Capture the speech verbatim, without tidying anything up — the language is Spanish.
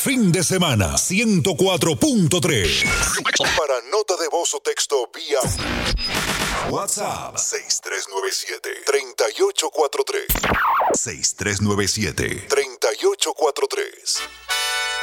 fin de semana. ciento cuatro punto tres. Para nota de voz o texto vía WhatsApp seis tres nueve siete, tres ocho cuatro tres. seis tres nueve siete, tres ocho cuatro tres.